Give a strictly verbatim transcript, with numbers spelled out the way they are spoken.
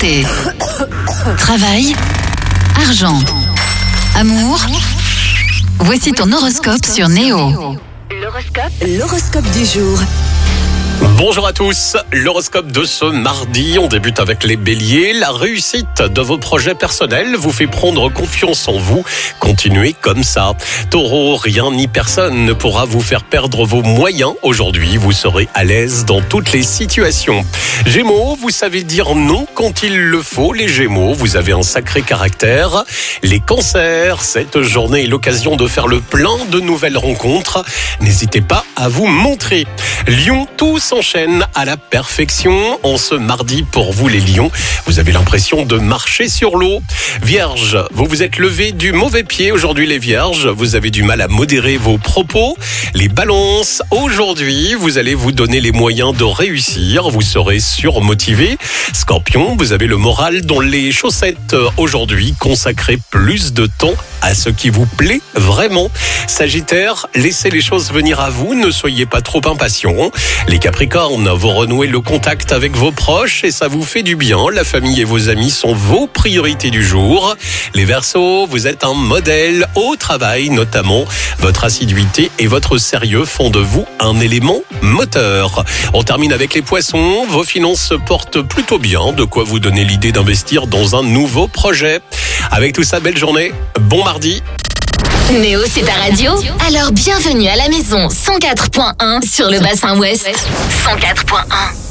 Santé, travail, argent, amour. Voici ton horoscope sur Néo. L'horoscope, l'horoscope du jour. Bonjour à tous, l'horoscope de ce mardi, on débute avec les béliers. La réussite de vos projets personnels vous fait prendre confiance en vous. Continuez comme ça. Taureau, rien ni personne ne pourra vous faire perdre vos moyens. Aujourd'hui, vous serez à l'aise dans toutes les situations. Gémeaux, vous savez dire non quand il le faut. Les Gémeaux, vous avez un sacré caractère. Les Cancers, cette journée est l'occasion de faire le plein de nouvelles rencontres. N'hésitez pas à vous montrer. Lion, tout s'enchaîne à la perfection en ce mardi pour vous les lions. Vous avez l'impression de marcher sur l'eau. Vierge, vous vous êtes levé du mauvais pied aujourd'hui les vierges. Vous avez du mal à modérer vos propos. Les balances, aujourd'hui, vous allez vous donner les moyens de réussir. Vous serez surmotivé. Scorpion, vous avez le moral dans les chaussettes aujourd'hui. Consacrez plus de temps à ce qui vous plaît vraiment. Sagittaire, laissez les choses venir à vous. Ne soyez pas trop impatient. Les Capricornes, vous renouez le contact avec vos proches et ça vous fait du bien. La famille et vos amis sont vos priorités du jour. Les Verseaux, vous êtes un modèle au travail notamment. Votre assiduité et votre sérieux font de vous un élément moteur. On termine avec les Poissons. Vos finances se portent plutôt bien. De quoi vous donner l'idée d'investir dans un nouveau projet. Avec tout ça, belle journée. Bon mardi. Néo, c'est ta radio? Alors bienvenue à la maison. cent quatre point un sur le bassin ouest. cent quatre point un.